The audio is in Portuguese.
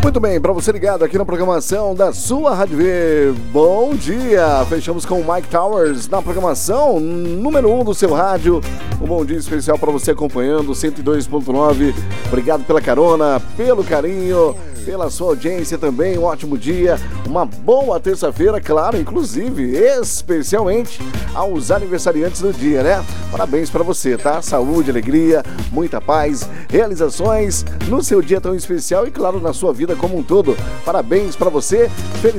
Muito bem, para você ligado aqui na programação da sua Rádio V, bom dia! Fechamos com o Mike Towers na programação número 1 do seu rádio. Um bom dia especial para você acompanhando 102.9. Obrigado pela carona, pelo carinho, pela sua audiência também. Um ótimo dia, uma boa terça-feira, claro, inclusive, especialmente aos aniversariantes do dia, né? Parabéns para você, tá? Saúde, alegria, muita paz, realizações no seu dia tão especial e, claro, na sua vida como um todo. Parabéns para você.